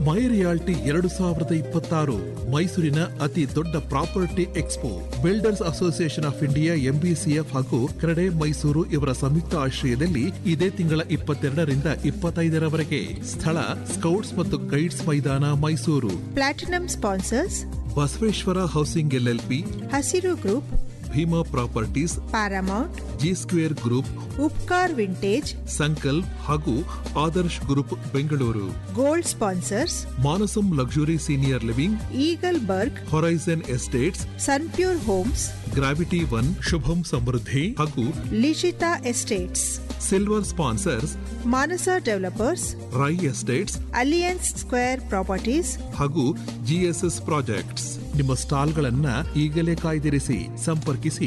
ಮೈ realty 2026 ಮೈಸೂರಿನ ಅತಿ ದೊಡ್ಡ property expo. Builders association of India, MBCF ಹಾಗೂ ಕ್ರೆಡೆ ಮೈಸೂರು ಇವರ ಸಂಯುಕ್ತ ಆಶ್ರಯದಲ್ಲಿ ಇದೇ ತಿಂಗಳ 22ರಿಂದ 25ರವರೆಗೆ. ಸ್ಥಳ ಸ್ಕೌಟ್ಸ್ ಮತ್ತು ಗೈಡ್ಸ್ ಮೈದಾನ, Mysuru. Platinum sponsors: Basaveshwara housing LLP, ಹಸಿರು group, Bima properties, Paramount, G square group, Upkar vintage, Sankalp ಹಾಗೂ Adarsh group Bengaluru. Gold sponsors: ಮಾನಸಂ luxury senior living, eagle burg, horizon estates, Sunpure homes, gravity 1, ಶುಭಂ ಸಮೃದ್ಧಿ ಹಾಗೂ ಲಿಶಿತಾ ಎಸ್ಟೇಟ್ಸ್. ಸಿಲ್ವರ್ ಸ್ಪಾನ್ಸರ್ಸ್: ಮಾನಸ developers, Rai estates, alliance square properties ಹಾಗೂ GSS projects. ನಿಮ್ಮ ಸ್ಟಾಲ್ಗಳನ್ನ ಈಗಲೇ ಕಾಯ್ದಿರಿಸಿ. ಸಂಪರ್ಕಿಸಿ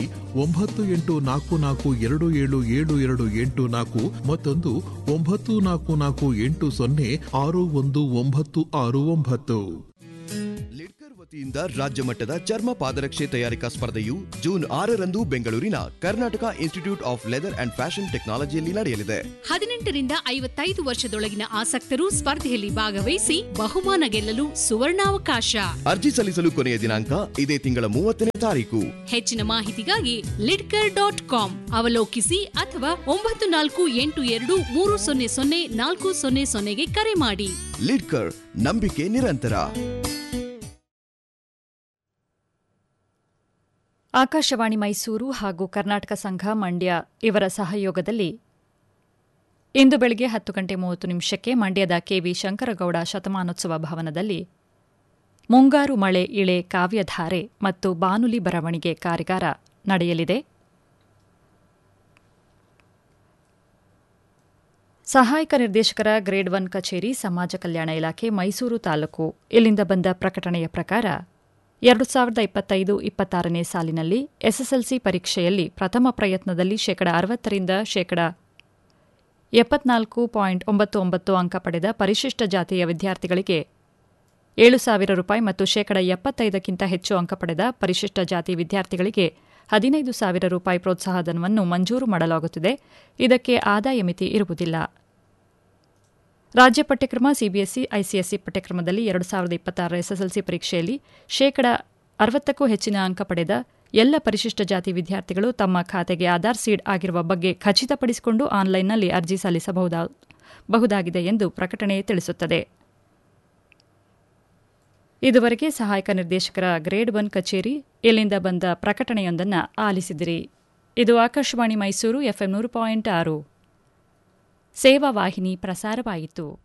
9844277784 ಮತ್ತೊಂದು 9448061969. ಲಿಡ್ಕರ್ ವತಿಯಿಂದ ರಾಜ್ಯ ಮಟ್ಟದ ಚರ್ಮ ಪಾದರಕ್ಷೆ ತಯಾರಿಕಾ ಸ್ಪರ್ಧೆಯು ಜೂನ್ 6ರಂದು ಬೆಂಗಳೂರಿನ Karnataka institute of leather and fashion ಟೆಕ್ನಾಲಜಿಯಲ್ಲಿ ನಡೆಯಲಿದೆ. 18ರಿಂದ 55 ವರ್ಷದೊಳಗಿನ ಆಸಕ್ತರು ಸ್ಪರ್ಧೆಯಲ್ಲಿ ಭಾಗವಹಿಸಿ ಬಹುಮಾನ ಗೆಲ್ಲಲು ಸುವರ್ಣಾವಕಾಶ. ಅರ್ಜಿ ಸಲ್ಲಿಸಲು ಕೊನೆಯ ದಿನಾಂಕ ಇದೇ ತಿಂಗಳ 30ನೇ ತಾರೀಕು. ಹೆಚ್ಚಿನ ಮಾಹಿತಿಗಾಗಿ lidker.com ಅವಲೋಕಿಸಿ ಅಥವಾ 9482300400ಗೆ ಕರೆ ಮಾಡಿ. ಲಿಡ್ಕರ್, ನಂಬಿಕೆ ನಿರಂತರ. ಆಕಾಶವಾಣಿ ಮೈಸೂರು ಹಾಗೂ ಕರ್ನಾಟಕ ಸಂಘ ಮಂಡ್ಯ ಇವರ ಸಹಯೋಗದಲ್ಲಿ ಇಂದು ಬೆಳಗ್ಗೆ 10:30 ಮಂಡ್ಯದ KV ಶಂಕರಗೌಡ ಶತಮಾನೋತ್ಸವ ಭವನದಲ್ಲಿ ಮುಂಗಾರು ಮಳೆ ಇಳೆ ಕಾವ್ಯಧಾರೆ ಮತ್ತು ಬಾನುಲಿ ಬರವಣಿಗೆ ಕಾರ್ಯಾಗಾರ ನಡೆಯಲಿದೆ. ಸಹಾಯಕ ನಿರ್ದೇಶಕರ ಗ್ರೇಡ್ 1 ಕಚೇರಿ, ಸಮಾಜ ಕಲ್ಯಾಣ ಇಲಾಖೆ, ಮೈಸೂರು ತಾಲೂಕು ಇಲ್ಲಿಂದ ಬಂದ ಪ್ರಕಟಣೆಯ ಪ್ರಕಾರ 2025-26ನೇ ಸಾಲಿನಲ್ಲಿ SSLC ಪರೀಕ್ಷೆಯಲ್ಲಿ ಪ್ರಥಮ ಪ್ರಯತ್ನದಲ್ಲಿ 60% 74.99 ಅಂಕ ಪಡೆದ ಪರಿಶಿಷ್ಟ ಜಾತಿಯ ವಿದ್ಯಾರ್ಥಿಗಳಿಗೆ ₹7,000 ಮತ್ತು 75ಕ್ಕಿಂತ ಹೆಚ್ಚು ಅಂಕ ಪಡೆದ ಪರಿಶಿಷ್ಟ ಜಾತಿ ವಿದ್ಯಾರ್ಥಿಗಳಿಗೆ ₹15,000 ಪ್ರೋತ್ಸಾಹಧನವನ್ನು ಮಂಜೂರು ಮಾಡಲಾಗುತ್ತಿದೆ. ಇದಕ್ಕೆ ಆದಾಯ ಮಿತಿ ಇರುವುದಿಲ್ಲ. ರಾಜ್ಯ ಪಠ್ಯಕ್ರಮ ಸಿಬಿಎಸ್ಇ, ಐಸಿಎಸ್ಇ ಪಠ್ಯಕ್ರಮದಲ್ಲಿ 2026 SSLC ಪರೀಕ್ಷೆಯಲ್ಲಿ 60ಕ್ಕೂ ಹೆಚ್ಚಿನ ಅಂಕ ಪಡೆದ ಎಲ್ಲ ಪರಿಶಿಷ್ಟ ಜಾತಿ ವಿದ್ಯಾರ್ಥಿಗಳು ತಮ್ಮ ಖಾತೆಗೆ ಆಧಾರ್ ಸೀಡ್ ಆಗಿರುವ ಬಗ್ಗೆ ಖಚಿತಪಡಿಸಿಕೊಂಡು ಆನ್ಲೈನ್ನಲ್ಲಿ ಅರ್ಜಿ ಸಲ್ಲಿಸಬಹುದಾಗಿದೆ ಎಂದು ಪ್ರಕಟಣೆ ತಿಳಿಸುತ್ತದೆ. ಇದುವರೆಗೆ ಸಹಾಯಕ ನಿರ್ದೇಶಕರ ಗ್ರೇಡ್ 1 ಕಚೇರಿ ಇಲ್ಲಿಂದ ಬಂದ ಪ್ರಕಟಣೆಯೊಂದನ್ನು ಆಲಿಸಿದಿರಿ. ಇದು ಆಕಾಶವಾಣಿ ಮೈಸೂರು FM 100.6 ಸೇವಾ ವಾಹಿನಿ ಪ್ರಸಾರವಾಯಿತು.